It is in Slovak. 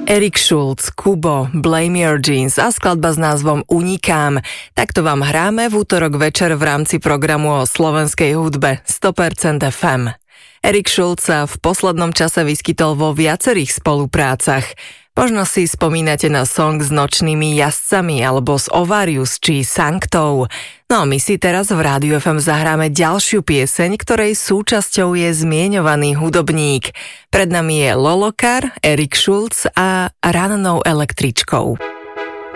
Eric Schulz, Kubo, Blame Your Jeans a skladba s názvom Unikám. Takto vám hráme v útorok večer v rámci programu o slovenskej hudbe 100% FM. Eric Schulz sa v poslednom čase vyskytol vo viacerých spoluprácach. Možno si spomínate na song s Nočnými jazdcami alebo s Ovarius či Sanctou. No a my si teraz v Rádiu FM zahráme ďalšiu pieseň, ktorej súčasťou je zmieňovaný hudobník. Pred nami je Lolokar, Eric Schulz a Rannou električkou.